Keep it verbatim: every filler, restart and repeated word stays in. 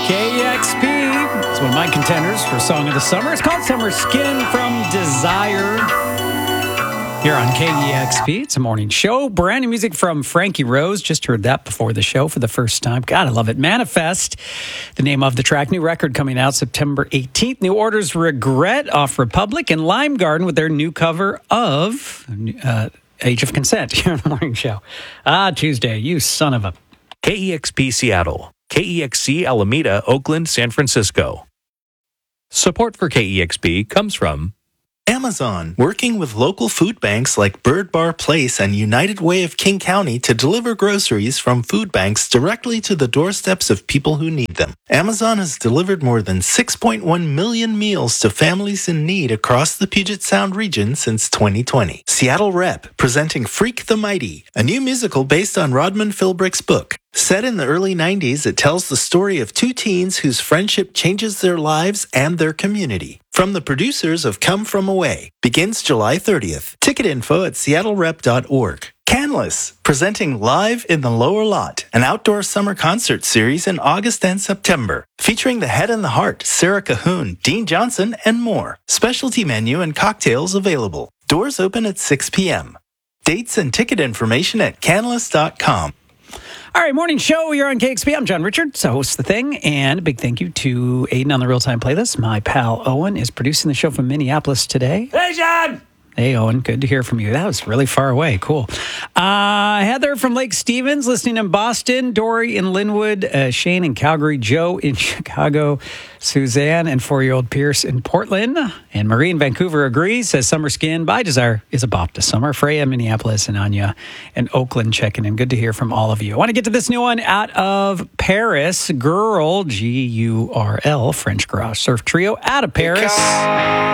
K E X P. It's one of my contenders for Song of the Summer. It's called Summer Skin from Desire. Here on K E X P, it's a morning show. Brand new music from Frankie Rose. Just heard that before the show for the first time. God, I love it. Manifest, the name of the track. New record coming out September eighteenth. New Order's Regret off Republic, and Lime Garden with their new cover of uh, Age of Consent here on the morning show. Ah, Tuesday, you son of a... K E X P Seattle, K E X C Alameda, Oakland, San Francisco. Support for K E X P comes from Amazon, working with local food banks like Bird Bar Place and United Way of King County to deliver groceries from food banks directly to the doorsteps of people who need them. Amazon has delivered more than six point one million meals to families in need across the Puget Sound region since twenty twenty. Seattle Rep, presenting Freak the Mighty, a new musical based on Rodman Philbrick's book. Set in the early nineties, it tells the story of two teens whose friendship changes their lives and their community. From the producers of Come From Away, begins July thirtieth. Ticket info at seattle rep dot org. Canlis, presenting Live in the Lower Lot, an outdoor summer concert series in August and September, featuring The Head and the Heart, Sarah Cahoon, Dean Johnson, and more. Specialty menu and cocktails available. Doors open at six p.m. Dates and ticket information at canlis dot com. All right, morning show. You're on K X P. I'm John Richards, host of the thing, and a big thank you to Aiden on the real-time playlist. My pal Owen is producing the show from Minneapolis today. Hey, John! Hey, Owen. Good to hear from you. That was really far away. Cool. Uh, Heather from Lake Stevens, listening in Boston. Dory in Linwood. Uh, Shane in Calgary. Joe in Chicago. Suzanne and four-year-old Pierce in Portland. And Marie in Vancouver agrees, says Summer Skin by Desire is a bop to summer. Freya in Minneapolis and Anya in Oakland checking in. Good to hear from all of you. I want to get to this new one out of Paris. Girl, G U R L, French Garage Surf Trio out of Paris.